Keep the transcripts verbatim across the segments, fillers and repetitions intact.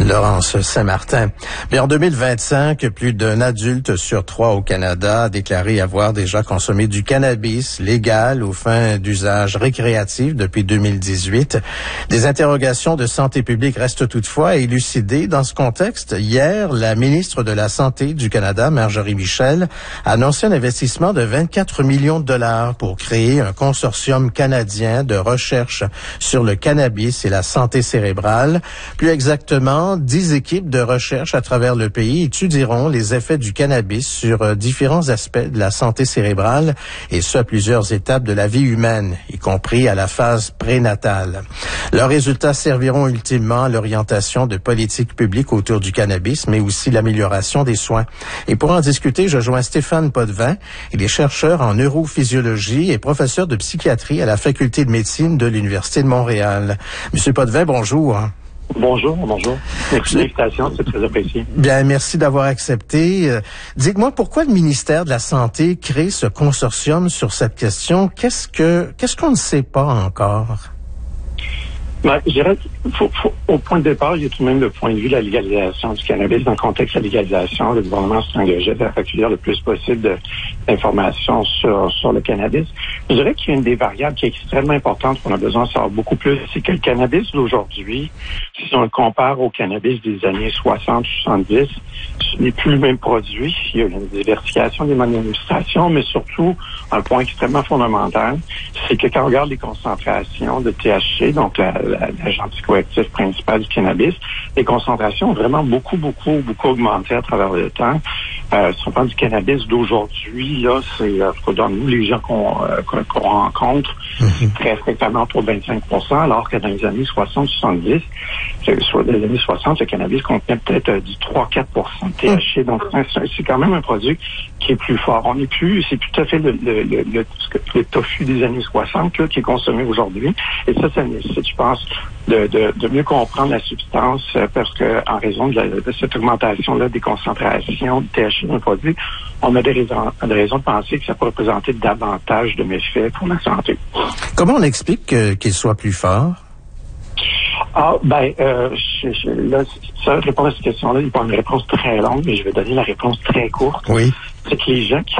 Laurence Saint-Martin. Mais en deux mille vingt-cinq, plus d'un adulte sur trois au Canada a déclaré avoir déjà consommé du cannabis légal aux fins d'usage récréatif depuis deux mille dix-huit. Des interrogations de santé publique restent toutefois élucidées. Dans ce contexte, hier, la ministre de la Santé du Canada, Marjorie Michel, a annoncé un investissement de vingt-quatre millions de dollars pour créer un consortium canadien de recherche sur le cannabis et la santé cérébrale. Plus exactement, dix équipes de recherche à travers le pays étudieront les effets du cannabis sur euh, différents aspects de la santé cérébrale et ce à plusieurs étapes de la vie humaine, y compris à la phase prénatale. Leurs résultats serviront ultimement à l'orientation de politiques publiques autour du cannabis, mais aussi l'amélioration des soins. Et pour en discuter, je joins Stéphane Potvin. Il est chercheur en neurophysiologie et professeur de psychiatrie à la Faculté de médecine de l'Université de Montréal. Monsieur Potvin, bonjour. Bonjour, bonjour. Merci de l'invitation, c'est très apprécié. Bien, merci d'avoir accepté. Euh, dites-moi pourquoi le ministère de la Santé crée ce consortium sur cette question. Qu'est-ce que qu'est-ce qu'on ne sait pas encore? Ben, je dirais faut, faut, au point de départ, il y a tout de même le point de vue de la légalisation du cannabis. Dans le contexte de la légalisation, le gouvernement s'est engagé à recueillir le plus possible de, d'informations sur, sur le cannabis. Je dirais qu'il y a une des variables qui est extrêmement importante qu'on a besoin de savoir beaucoup plus, c'est que le cannabis d'aujourd'hui, si on le compare au cannabis des années soixante soixante-dix, ce n'est plus le même produit. Il y a une diversification des modes d'administration, mais surtout, un point extrêmement fondamental, c'est que quand on regarde les concentrations de T H C, donc la, la, l'agent psychoactif principal du cannabis, les concentrations ont vraiment beaucoup, beaucoup, beaucoup augmenté à travers le temps. Euh, si on parle du cannabis d'aujourd'hui, là, c'est, euh, dans nous, les gens qu'on, euh, qu'on rencontre, c'est très fréquemment pour vingt-cinq pour cent, alors que dans les années soixante soixante-dix, soit dans les années soixante, le cannabis contenait peut-être euh, du trois à quatre pour cent de T H C. Donc, c'est, c'est quand même un produit qui est plus fort. On n'est plus, c'est tout à fait le, le, le, le, le tofu des années soixante, là, qui est consommé aujourd'hui. Et ça, ça nécessite, je pense, de, de, de mieux comprendre la substance, euh, parce que, en raison de, la, de cette augmentation-là des concentrations de T H C dans le produit, on a des raisons, des raisons de penser que ça peut représenter davantage de méfaits pour la santé. Comment on explique que, qu'il soit plus fort? Ah, ben, euh, je, je, là, ça, répondre à cette question-là, il n'y a pas une réponse très longue, mais je vais donner la réponse très courte. Oui. C'est que les gens qui,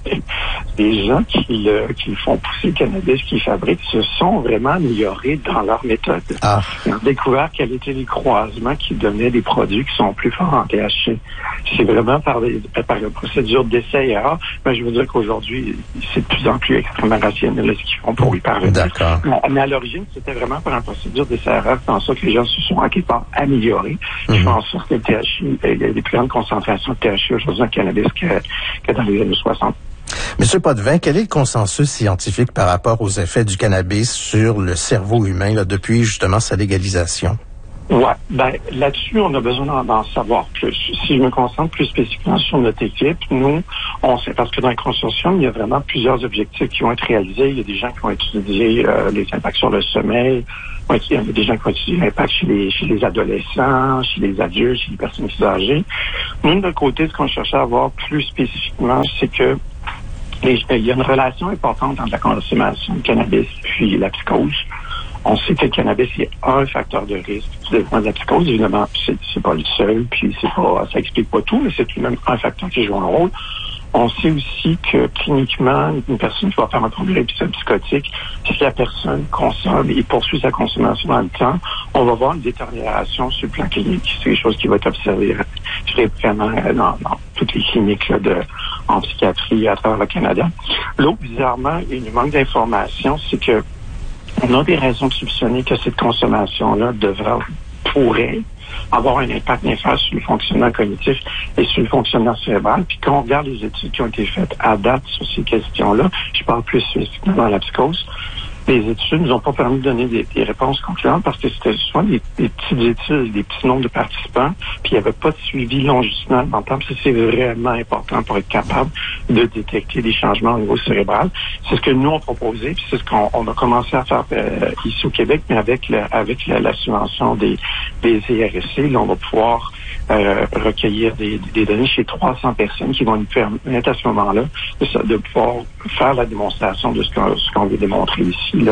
les gens qui, le, qui font pousser le cannabis, qui fabriquent, se sont vraiment améliorés dans leur méthode. Ah. Ils ont découvert quels étaient les croisements qui donnaient des produits qui sont plus forts en T H C. C'est vraiment par, les, par la procédure d'essai et erreur. Mais je veux dire qu'aujourd'hui, c'est de plus en plus extrêmement rationnel ce qu'ils font pour y parvenir. D'accord. Mais, mais à l'origine, c'était vraiment par la procédure d'essai et erreur. C'est en ça que les gens se sont en quelque part améliorés. Mm-hmm. Je pense que le T H C, il y a des plus grandes concentrations de T H C aujourd'hui en cannabis que que dans les années soixante. Monsieur Potvin, quel est le consensus scientifique par rapport aux effets du cannabis sur le cerveau humain là, depuis justement sa légalisation? Ouais, ben là-dessus, on a besoin d'en, d'en savoir plus. Si je me concentre plus spécifiquement sur notre équipe, nous, on sait, parce que dans le consortium, il y a vraiment plusieurs objectifs qui vont être réalisés. Il y a des gens qui vont étudier euh, les impacts sur le sommeil. Il y a des gens qui vont étudier l'impact chez les, chez les adolescents, chez les adultes, chez les personnes plus âgées. Nous, de notre côté, ce qu'on cherchait à voir plus spécifiquement, c'est que les, il y a une relation importante entre la consommation de cannabis puis la psychose. On sait que le cannabis est un facteur de risque du développement de la psychose. Évidemment, c'est, c'est pas le seul, puis c'est pas, ça explique pas tout, mais c'est tout de même un facteur qui joue un rôle. On sait aussi que cliniquement, une personne qui va faire un premier épisode psychotique, si la personne consomme et poursuit sa consommation dans le temps, on va voir une détérioration sur le plan clinique. C'est quelque chose qui va être observé fréquemment dans, dans toutes les cliniques là, de, en psychiatrie à travers le Canada. L'autre, bizarrement, il nous manque d'informations, c'est que on a des raisons de soupçonner que cette consommation-là devrait, pourrait avoir un impact néfaste sur le fonctionnement cognitif et sur le fonctionnement cérébral. Puis quand on regarde les études qui ont été faites à date sur ces questions-là, je parle plus spécifiquement dans la psychose, les études nous ont pas permis de donner des, des réponses concluantes parce que c'était souvent des, des petites études, des petits nombres de participants, puis il n'y avait pas de suivi longitudinal dans le temps. Puis c'est vraiment important pour être capable de détecter des changements au niveau cérébral. C'est ce que nous on proposé, puis c'est ce qu'on on a commencé à faire euh, ici au Québec, mais avec le, avec la, la subvention des, des I R S C, là, on va pouvoir euh, recueillir des, des données chez trois cents personnes qui vont nous permettre à ce moment-là de, de pouvoir faire la démonstration de ce qu'on, ce qu'on veut démontrer ici, là,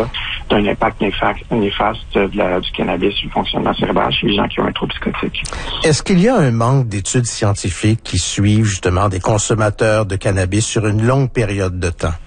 d'un impact néfaste, néfaste de la, du cannabis sur le fonctionnement cérébral chez les gens qui ont un trouble psychotique. Est-ce qu'il y a un manque d'études scientifiques qui suivent justement des consommateurs de cannabis sur une longue période de temps?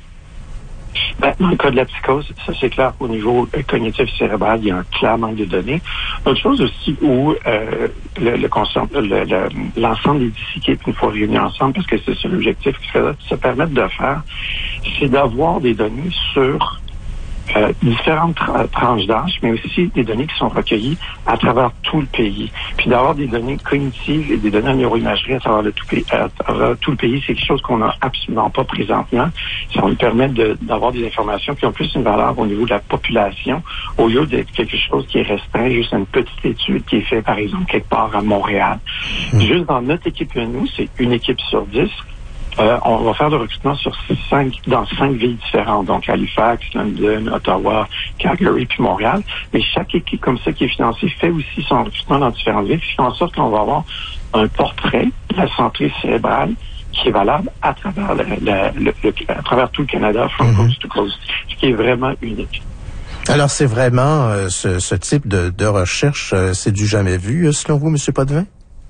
Ben, dans le cas de la psychose, ça c'est clair qu'au niveau euh, cognitif cérébral, il y a un clair manque de données. Autre chose aussi où euh, le, le, consom- le, le, l'ensemble des dix équipes, une fois réunis ensemble, parce que c'est ça l'objectif qui se permettre de faire, c'est d'avoir des données sur Euh, différentes tra- tranches d'âge, mais aussi des données qui sont recueillies à travers tout le pays. Puis d'avoir des données cognitives et des données en neuroimagerie à travers le tout, pays, à travers tout le pays, c'est quelque chose qu'on n'a absolument pas présentement. Ça nous permet de, d'avoir des informations qui ont plus une valeur au niveau de la population, au lieu d'être quelque chose qui est restreint juste à une petite étude qui est faite, par exemple, quelque part à Montréal. Mmh. Juste dans notre équipe à nous, c'est une équipe sur dix. Euh, on va faire le recrutement sur cinq, dans cinq villes différentes, donc Halifax, London, Ottawa, Calgary, puis Montréal. Mais chaque équipe comme ça qui est financée fait aussi son recrutement dans différentes villes, qui fait en sorte qu'on va avoir un portrait de la santé cérébrale qui est valable à travers, la, la, le, le, à travers tout le Canada, from mm-hmm. coast to coast, ce qui est vraiment unique. Alors, c'est vraiment euh, ce, ce type de, de recherche, euh, c'est du jamais vu, selon vous, M. Potvin?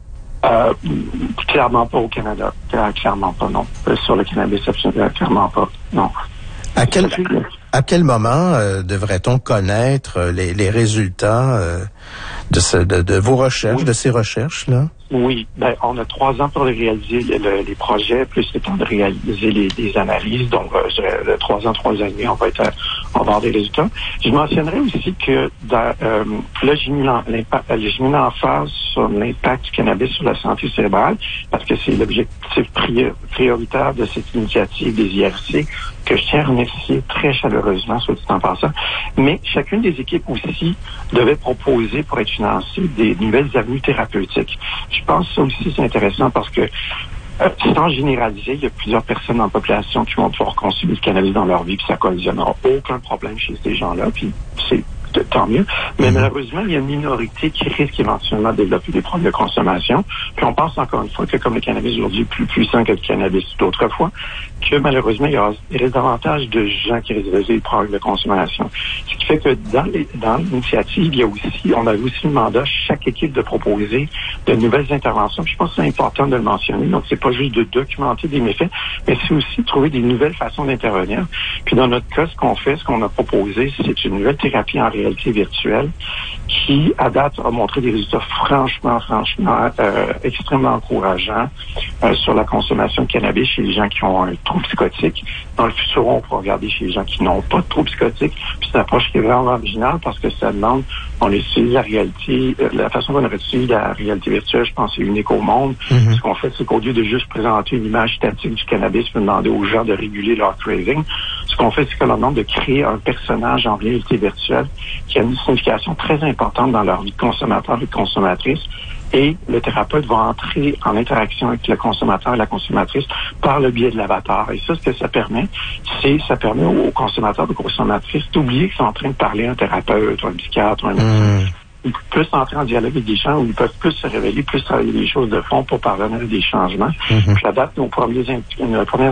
Euh, clairement pas au Canada. Clairement pas, non. Euh, sur le cannabis, absolument, clairement pas, non. À quel, à quel moment euh, devrait-on connaître les, les résultats euh, de, ce, de, de vos recherches, oui. de ces recherches-là? Oui, ben on a trois ans pour réaliser le, le, les projets, plus le temps de réaliser les, les analyses. Donc, euh, je, trois ans, trois ans et demi, on va être, à, on va avoir des résultats. Je mentionnerais aussi que dans, euh, là, j'ai mis l'impact, j'ai mis l'emphase sur l'impact du cannabis sur la santé cérébrale, parce que c'est l'objectif prior, prioritaire de cette initiative des I R C, que je tiens à remercier très chaleureusement, soit dit en passant. Mais chacune des équipes aussi devait proposer pour être financée des nouvelles avenues thérapeutiques. Je pense que ça aussi, c'est intéressant parce que, euh, sans généraliser, il y a plusieurs personnes dans la population qui vont pouvoir consommer du cannabis dans leur vie, puis ça causera aucun problème chez ces gens-là, puis c'est tant mieux. Mais malheureusement, il y a une minorité qui risque éventuellement de développer des problèmes de consommation. Puis on pense encore une fois que comme le cannabis aujourd'hui est plus puissant que le cannabis d'autrefois, que malheureusement, il y aura il reste davantage de gens qui risquent de développer des problèmes de consommation. Ce qui fait que dans, les, dans l'initiative, il y a aussi, on avait aussi le mandat, chaque équipe, de proposer de nouvelles interventions. Puis je pense que c'est important de le mentionner. Donc, c'est pas juste de documenter des méfaits, mais c'est aussi de trouver des nouvelles façons d'intervenir. Puis dans notre cas, ce qu'on fait, ce qu'on a proposé, c'est une nouvelle thérapie en réalité virtuelle qui, à date, a montré des résultats franchement, franchement euh, extrêmement encourageants euh, sur la consommation de cannabis chez les gens qui ont un trouble psychotique. Dans le futur, on pourra regarder chez les gens qui n'ont pas de trouble psychotique. Puis c'est une approche qui est vraiment originale parce que ça demande, on utilise la réalité, euh, la façon dont on utilise la réalité virtuelle, je pense, c'est unique au monde. Mm-hmm. Ce qu'on fait, c'est qu'au lieu de juste présenter une image statique du cannabis pour demander aux gens de réguler leur craving, ce qu'on fait, c'est qu'on leur demande de créer un personnage en réalité virtuelle qui a une signification très importante dans leur vie de consommateur et de consommatrice. Et le thérapeute va entrer en interaction avec le consommateur et la consommatrice par le biais de l'avatar. Et ça, ce que ça permet, c'est ça permet aux consommateurs et aux consommatrices d'oublier qu'ils sont en train de parler à un thérapeute ou un psychiatre ou un médecin. Mmh. Ils peuvent entrer en dialogue avec des gens où ils peuvent plus se révéler, plus travailler des choses de fond pour parvenir à des changements. Mmh. Puis à date, nos premiers, nos premières